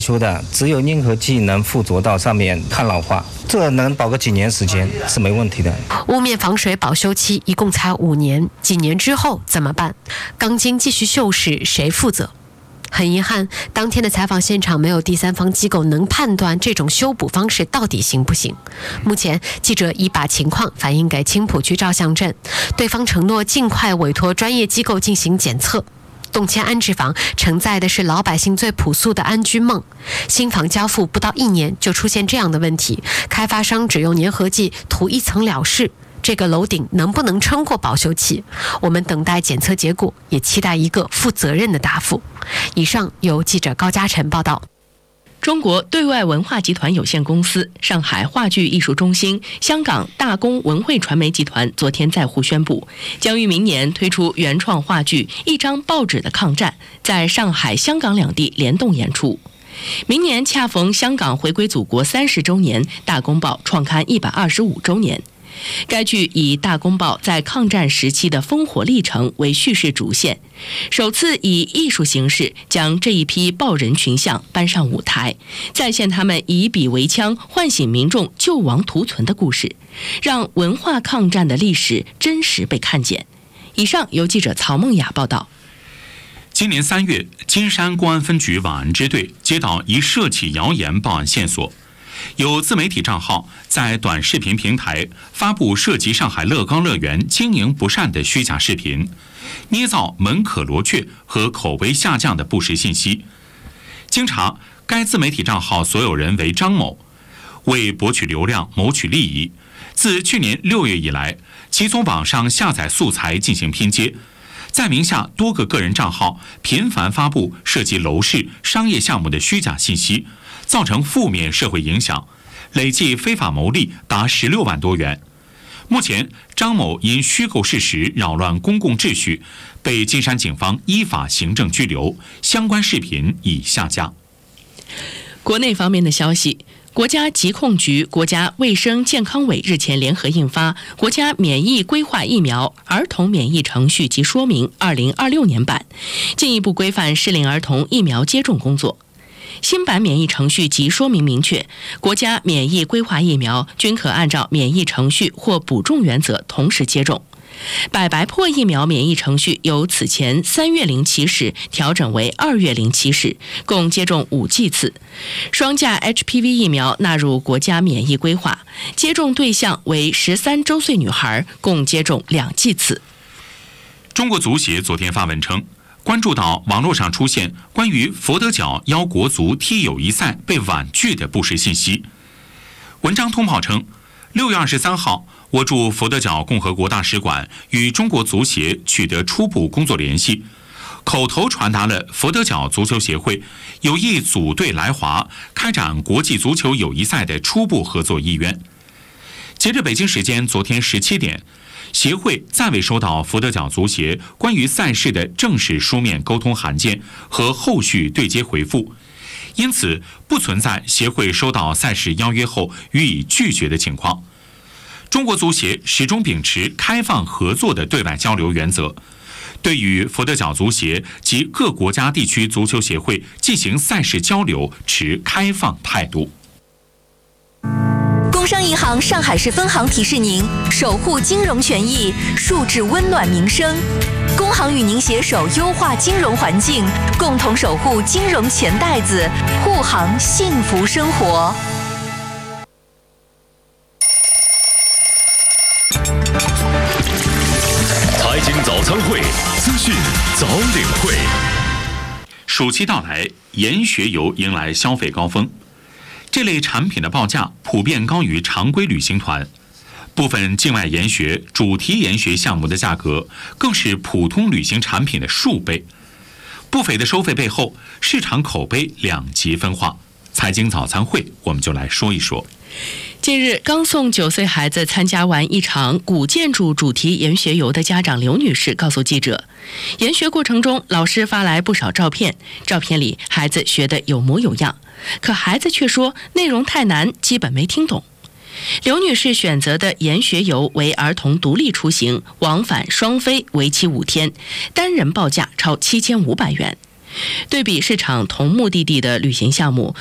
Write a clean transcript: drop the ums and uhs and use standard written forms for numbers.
修的，只有粘合剂能附着到上面抗老化，这能保个几年时间是没问题的。 屋面防水保修期一共才5年，几年之后怎么办？钢筋继续锈蚀，谁负责？很遗憾，当天的采访现场没有第三方机构能判断这种修补方式到底行不行。目前，记者已把情况反映给青浦区照相镇，对方承诺尽快委托专业机构进行检测。动迁安置房承载的是老百姓最朴素的安居梦，新房交付不到1年就出现这样的问题，开发商只用粘合剂涂1层了事，这个楼顶能不能撑过保修期？我们等待检测结果，也期待一个负责任的答复。以上由记者高嘉晨报道。 中国对外文化集团有限公司、上海话剧艺术中心、香港大公文汇传媒集团昨天在沪宣布，将于明年推出原创话剧《一张报纸的抗战》，在上海、香港两地联动演出。明年恰逢香港回归祖国30周年，大公报创刊125周年。该剧以大公报在抗战时期的烽火历程为叙事主线，首次以艺术形式将这一批报人群像搬上舞台，再现他们以笔为枪唤醒民众救亡图存的故事，让文化抗战的历史真实被看见。以上由记者曹梦雅报道。 今年3月，金山公安分局网安支队接到一涉起谣言报案线索，有自媒体账号在短视频平台发布涉及上海乐高乐园经营不善的虚假视频，捏造门可罗雀和口碑下降的不实信息。经查，该自媒体账号所有人为张某，为博取流量谋取利益，自去年6月以来，其从网上下载素材进行拼接，在名下多个个人账号频繁发布涉及楼市、商业项目的虚假信息，造成负面社会影响，累计非法牟利达16万多元。目前，张某因虚构事实扰乱公共秩序，被金山警方依法行政拘留，相关视频已下架。 国内方面的消息，国家疾控局、国家卫生健康委日前联合印发《国家免疫规划疫苗儿童免疫程序及说明（2026年版）》，进一步规范适龄儿童疫苗接种工作。新版免疫程序及说明明确，国家免疫规划疫苗均可按照免疫程序或补种原则同时接种。百白破疫苗免疫程序由此前3月龄起始调整为2月龄起始，共接种5剂次。双价 HPV 疫苗纳入国家免疫规划，接种对象为13周岁女孩，共接种2剂次。 中国足协昨天发文称，关注到网络上出现关于佛得角邀国足踢友谊赛被婉拒的不实信息。文章通报称，6月23号，我驻佛得角共和国大使馆与中国足协取得初步工作联系，口头传达了佛得角足球协会有意组队来华开展国际足球友谊赛的初步合作意愿。截至北京时间昨天17点，协会暂未收到佛得角足协关于赛事的正式书面沟通函件和后续对接回复，因此不存在协会收到赛事邀约后予以拒绝的情况。中国足协始终秉持开放合作的对外交流原则，对与佛得角足协及各国家地区足球协会进行赛事交流持开放态度。 工商银行上海市分行提示您：守护金融权益，树质温暖民生。工行与您携手优化金融环境，共同守护金融钱袋子，护航幸福生活。 财经早餐会，资讯早领会。 暑期到来，盐学游迎来消费高峰。这类产品的报价普遍高于常规旅行团，部分境外研学、主题研学项目的价格更是普通旅行产品的数倍。不菲的收费背后，市场口碑两极分化。财经早餐会，我们就来说一说。 近日，刚送9岁孩子参加完一场古建筑主题研学游的家长刘女士告诉记者，研学过程中老师发来不少照片，照片里孩子学得有模有样，可孩子却说内容太难，基本没听懂。刘女士选择的研学游为儿童独立出行，往返双飞，为期5天，单人报价超7500元。 对比市场同目的地的旅行项目，